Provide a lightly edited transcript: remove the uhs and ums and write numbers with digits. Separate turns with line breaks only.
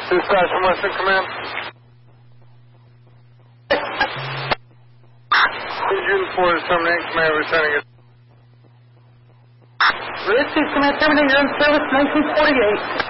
Dispatch from Western Command. June 4 is terminating command, returning it.
Rescue Command terminating, you're in service 1948.